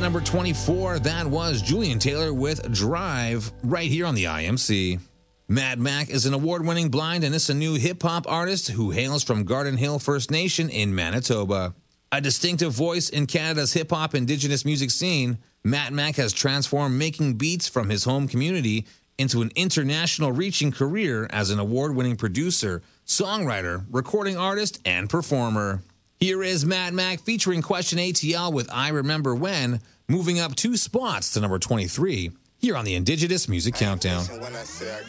number 24, that was Julian Taylor with Drive, right here on the IMC. Mad Mac is an award-winning blind and Nissinu hip-hop artist who hails from Garden Hill First Nation in Manitoba. A distinctive voice in Canada's hip-hop indigenous music scene, Mad Mac has transformed making beats from his home community into an international reaching career as an award-winning producer, songwriter, recording artist, and performer. Here is Mad Mac featuring Question ATL with I Remember When, moving up 2 spots to number 23, here on the Indigenous Music Countdown.